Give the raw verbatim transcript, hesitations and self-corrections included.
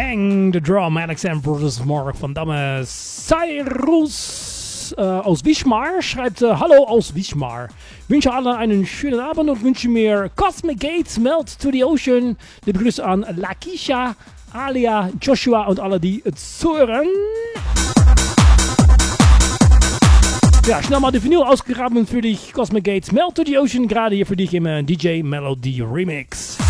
Bang, The Drum, Alexander Brothers, Mark van Damme, Cyrus äh, aus Wismar schreibt, äh, hallo aus Wismar. Wünsche allen einen schönen Abend und wünsche mir Cosmic Gates, Melt to the Ocean. Die Grüße an Lakisha, Alia, Joshua und alle, die zuhören. Ja, schnell mal die Vinyl ausgegraben für dich. Cosmic Gates, Melt to the Ocean, gerade hier für dich im äh, D J Melody Remix.